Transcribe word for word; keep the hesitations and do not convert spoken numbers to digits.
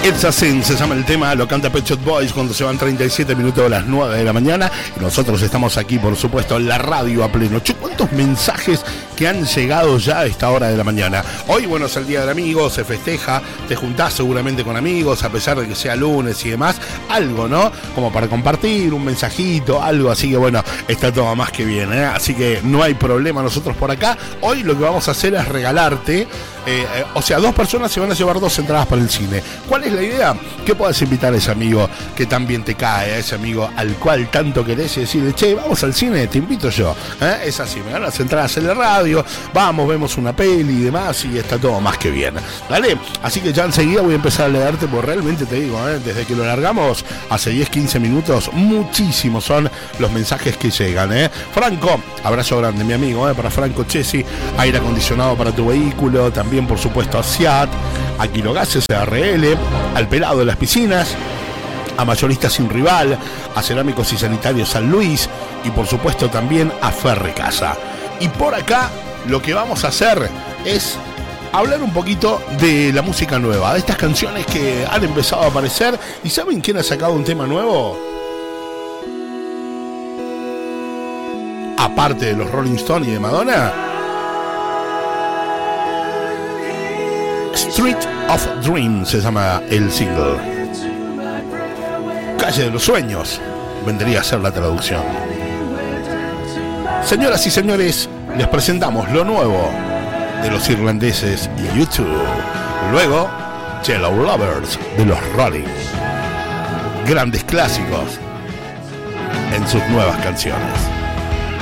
It's a Sin se llama el tema, lo canta Pet Shop Boys cuando se van treinta y siete minutos a las nueve de la mañana y nosotros estamos aquí, por supuesto, en la radio a pleno. Che, ¿cuántos mensajes que han llegado ya a esta hora de la mañana? Hoy, bueno, es el Día del Amigo, se festeja, te juntás seguramente con amigos, a pesar de que sea lunes y demás, algo, ¿no? Como para compartir, un mensajito, algo, así que bueno, está todo más que bien, ¿eh? Así que no hay problema nosotros por acá. Hoy lo que vamos a hacer es regalarte, eh, eh, o sea, dos personas se van a llevar dos entradas para el cine. ¿Cuál es la idea? Que puedas invitar a ese amigo que también te cae, a ese amigo al cual tanto querés y decirle, che, vamos al cine, te invito yo. ¿Eh? Es así, me dan las entradas en la radio, vamos, vemos una peli y demás y está todo más que bien. ¿Vale? Así que ya enseguida voy a empezar a leerte, porque realmente te digo, ¿eh? Desde que lo largamos hace diez, quince minutos, muchísimos son los mensajes que llegan. ¿eh? Franco, abrazo grande, mi amigo, ¿eh? Para Franco Chesi, aire acondicionado para tu vehículo, también por supuesto a Seat, a Quirogases R L, al Pelado de las Piscinas, a Mayoristas Sin Rival, a Cerámicos y Sanitarios San Luis y por supuesto también a Ferrecasa. Y por acá lo que vamos a hacer es hablar un poquito de la música nueva, de estas canciones que han empezado a aparecer. ¿Y saben quién ha sacado un tema nuevo? Aparte de los Rolling Stones y de Madonna, Street of Dreams se llama el single. Calle de los Sueños vendría a ser la traducción. Señoras y señores, les presentamos lo nuevo de los irlandeses U dos. Luego, Yellow Lovers de los Rolling. Grandes clásicos en sus nuevas canciones.